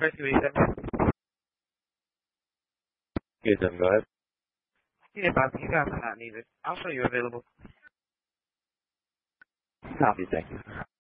Rescue 87. Yes, go ahead. Yeah, Bob, you guys are not needed. I'll show you available. Copy, thank you.